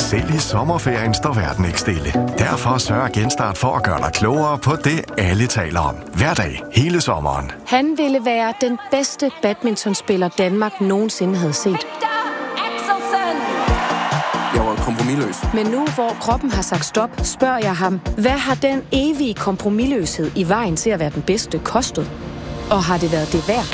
Selv i sommerferien står verden ikke stille. Derfor sørger Genstart for at gøre dig klogere på det, alle taler om. Hver dag, hele sommeren. Han ville være den bedste badmintonspiller, Danmark nogensinde havde set. Jeg var kompromisløs. Men nu, hvor kroppen har sagt stop, spørger jeg ham, hvad har den evige kompromisløshed i vejen til at være den bedste kostet? Og har det været det værd?